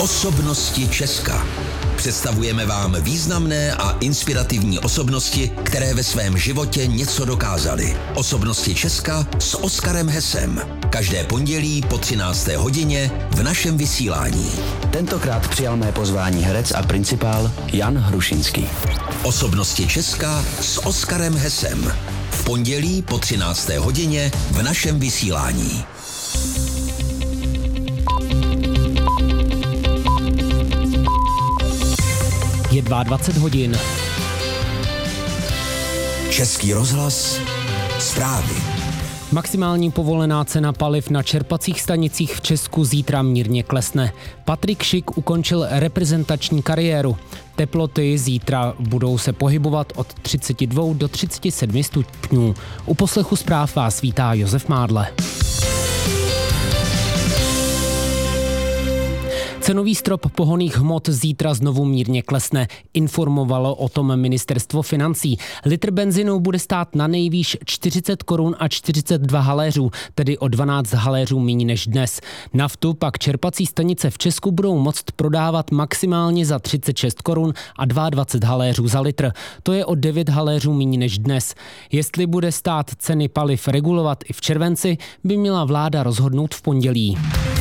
Osobnosti Česka. Představujeme vám významné a inspirativní osobnosti, které ve svém životě něco dokázaly. Osobnosti Česka s Oskarem Hesem. Každé pondělí po 13. hodině v našem vysílání. Tentokrát přijal mé pozvání herec a principál Jan Hrušinský. Osobnosti Česka s Oskarem Hesem. V pondělí po 13. hodině v našem vysílání. Je 22 hodin. Český rozhlas, zprávy. Maximální povolená cena paliv na čerpacích stanicích v Česku zítra mírně klesne. Patrik Šik ukončil reprezentační kariéru. Teploty zítra budou se pohybovat od 32 do 37 stupňů. U poslechu zpráv vás vítá Josef Mádle. Cenový strop pohonných hmot zítra znovu mírně klesne, informovalo o tom ministerstvo financí. Litr benzinu bude stát na nejvýš 40 korun a 42 haléřů, tedy o 12 haléřů méně než dnes. Naftu pak čerpací stanice v Česku budou moct prodávat maximálně za 36 korun a 22 haléřů za litr. To je o 9 haléřů méně než dnes. Jestli bude stát ceny paliv regulovat i v červenci, by měla vláda rozhodnout v pondělí.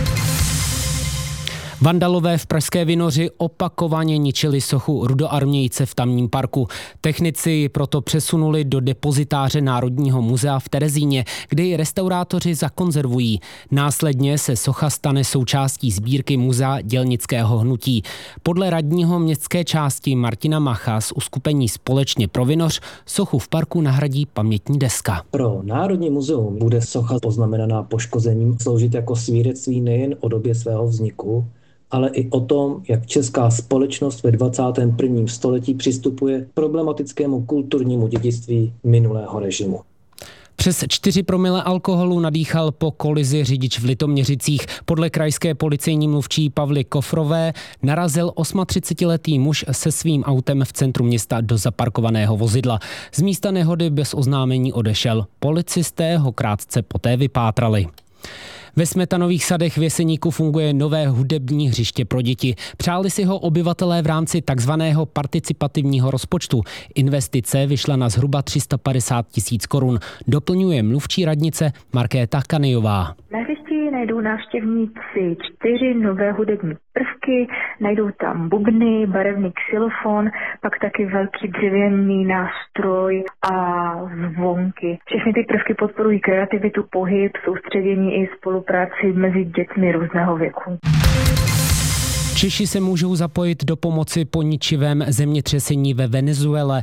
Vandalové v Pražské Vinoři opakovaně ničili sochu rudoarmějce v tamním parku. Technici ji proto přesunuli do depozitáře Národního muzea v Terezíně, kde ji restaurátoři zakonzervují. Následně se socha stane součástí sbírky muzea dělnického hnutí. Podle radního městské části Martina Macha z uskupení Společně pro Vinoř sochu v parku nahradí pamětní deska. Pro Národní muzeum bude socha poznamenaná poškozením sloužit jako svědectví nejen o době svého vzniku, ale i o tom, jak česká společnost ve 21. století přistupuje k problematickému kulturnímu dědictví minulého režimu. Přes 4 promile alkoholu nadýchal po kolizi řidič v Litoměřicích. Podle krajské policejní mluvčí Pavly Kofrové narazil 38letý muž se svým autem v centru města do zaparkovaného vozidla. Z místa nehody bez oznámení odešel. Policisté ho krátce poté vypátrali. Ve Smetanových sadech v Jeseníku funguje nové hudební hřiště pro děti. Přáli si ho obyvatelé v rámci takzvaného participativního rozpočtu. Investice vyšla na zhruba 350 000 korun. Doplňuje mluvčí radnice Markéta Kanijová. Na hřišti najdou návštěvníci 4 nové hudební prvky, najdou tam bubny, barevný xylofon, pak taky velký dřevěný nástroj a zvonky. Všechny ty prvky podporují kreativitu, pohyb, soustředění i spolupráci mezi dětmi různého věku. Češi se můžou zapojit do pomoci po ničivém zemětřesení ve Venezuele.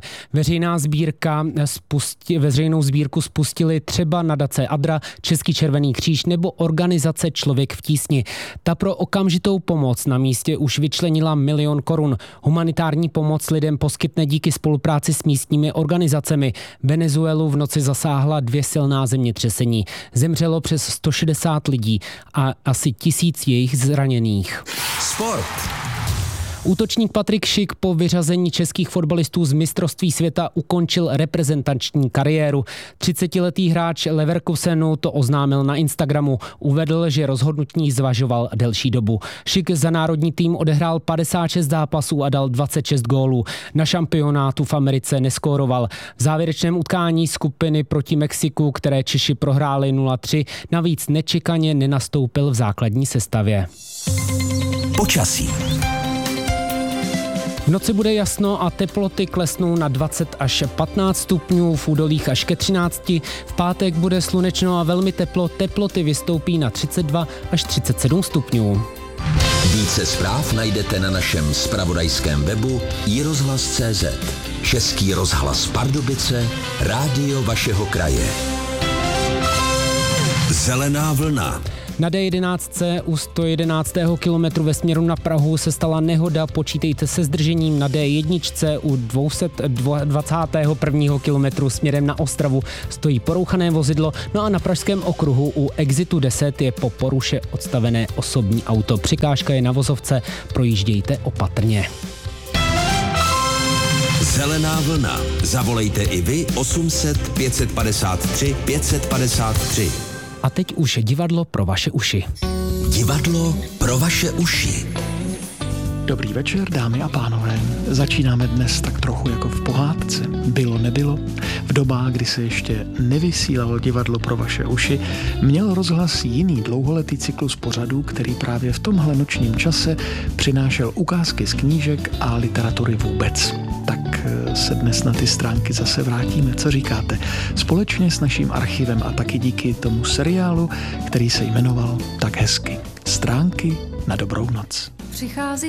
Veřejnou sbírku spustili třeba nadace Adra, Český červený kříž nebo organizace Člověk v tísni. Ta pro okamžitou pomoc na místě už vyčlenila 1 000 000 korun. Humanitární pomoc lidem poskytne díky spolupráci s místními organizacemi. Venezuelu v noci zasáhla 2 silná zemětřesení. Zemřelo přes 160 lidí a asi 1000 jejich zraněných. Sport. Útočník Patrik Šik po vyřazení českých fotbalistů z mistrovství světa ukončil reprezentační kariéru. 30letý hráč Leverkusenu to oznámil na Instagramu. Uvedl, že rozhodnutí zvažoval delší dobu. Šik za národní tým odehrál 56 zápasů a dal 26 gólů. Na šampionátu v Americe neskóroval. V závěrečném utkání skupiny proti Mexiku, které Češi prohráli 0-3, navíc nečekaně nenastoupil v základní sestavě. Počasí. V noci bude jasno a teploty klesnou na 20 až 15 stupňů, v údolích až ke 13. V pátek bude slunečno a velmi teplo, teploty vystoupí na 32 až 37 stupňů. Více zpráv najdete na našem zpravodajském webu iRozhlas.cz. Český rozhlas Pardubice, rádio vašeho kraje. Zelená vlna. Na D11 u 111. kilometru ve směru na Prahu se stala nehoda, počítejte se zdržením. Na D1 u 221. kilometru směrem na Ostravu stojí porouchané vozidlo, no a na Pražském okruhu u Exitu 10 je po poruše odstavené osobní auto. Překážka je na vozovce, projíždějte opatrně. Zelená vlna. Zavolejte i vy 800 553 553. A teď už divadlo pro vaše uši. Divadlo pro vaše uši. Dobrý večer, dámy a pánové. Začínáme dnes tak trochu jako v pohádce. Bylo, nebylo. V dobách, kdy se ještě nevysílalo divadlo pro vaše uši, měl rozhlas jiný dlouholetý cyklus pořadů, který právě v tomhle nočním čase přinášel ukázky z knížek a literatury vůbec. Tak se dnes na ty stránky zase vrátíme. Co říkáte? Společně s naším archivem a taky díky tomu seriálu, který se jmenoval tak hezky Stránky na dobrou noc. Přichází